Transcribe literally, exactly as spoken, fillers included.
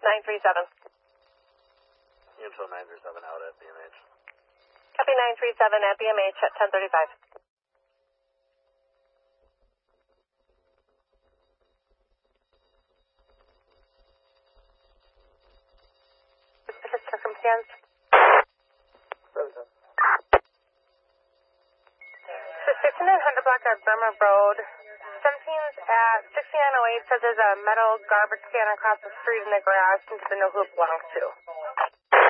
nine three seven. Info nine three seven out at B M H. Copy nine three seven at B M H at ten thirty-five. Specific circumstance. So fifty-nine hundred block at Burma Road. seventeen's at sixty-nine oh eight says there's a metal garbage can across the street in the garage since they know who it belongs to.